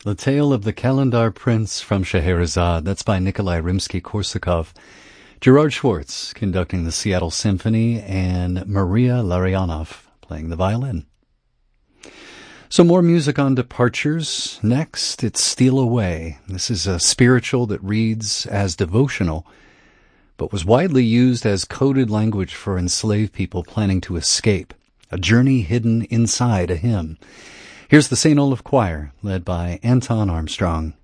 The Tale of the Kalendar Prince from Scheherazade. That's by Nikolai Rimsky-Korsakov. Gerard Schwartz conducting the Seattle Symphony, and Maria Larionov playing the violin. So more music on departures. Next, it's Steal Away. This is a spiritual that reads as devotional, but was widely used as coded language for enslaved people planning to escape. A journey hidden inside a hymn. Here's the St. Olaf Choir, led by Anton Armstrong.